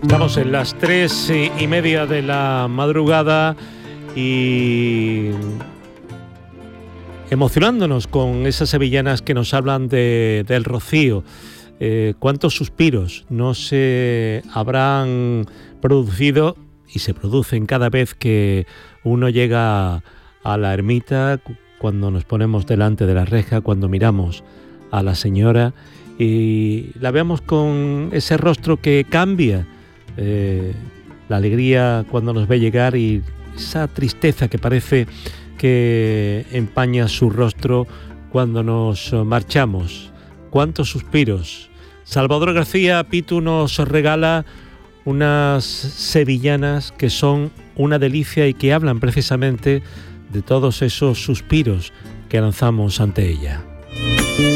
Estamos en las 3:30 de la madrugada y emocionándonos con esas sevillanas que nos hablan del Rocío. ¿Cuántos suspiros no se habrán producido y se producen cada vez que uno llega a la ermita, cuando nos ponemos delante de la reja, cuando miramos a la señora y la vemos con ese rostro que cambia, la alegría cuando nos ve llegar y esa tristeza que parece que empaña su rostro cuando nos marchamos? ¿Cuántos suspiros? Salvador García Pitu nos regala unas sevillanas que son una delicia y que hablan precisamente de todos esos suspiros que lanzamos ante ella.